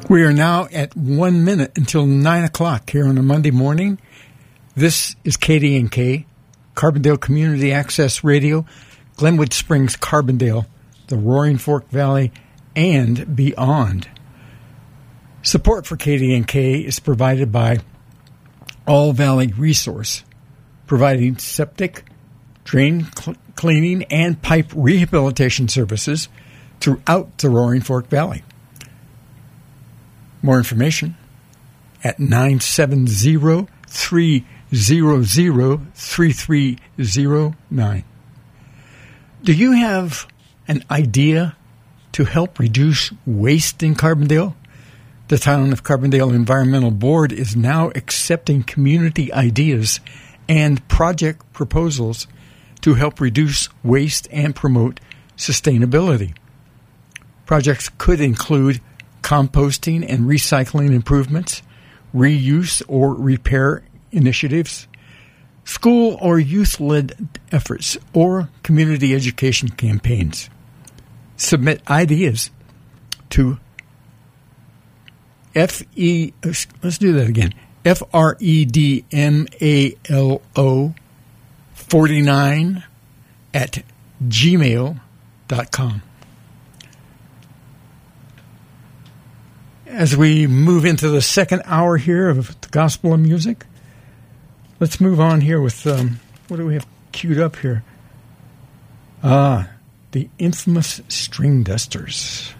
We are now at 1 minute until 9 o'clock here on a Monday morning. This is KDNK, Carbondale Community Access Radio, Glenwood Springs, Carbondale, the Roaring Fork Valley, and beyond. Support for KDNK is provided by All Valley Resource, providing septic, drain cleaning, and pipe rehabilitation services throughout the Roaring Fork Valley. More information at 970-300-3309. Do you have an idea to help reduce waste in Carbondale? The Town of Carbondale Environmental Board is now accepting community ideas and project proposals to help reduce waste and promote sustainability. Projects could include composting and recycling improvements, reuse or repair initiatives, school or youth-led efforts, or community education campaigns. Submit ideas to let's do that again, FREDMALO 49 at gmail.com. As we move into the second hour here of the Gospel of Music, let's move on here with, what do we have queued up here? The infamous String Dusters.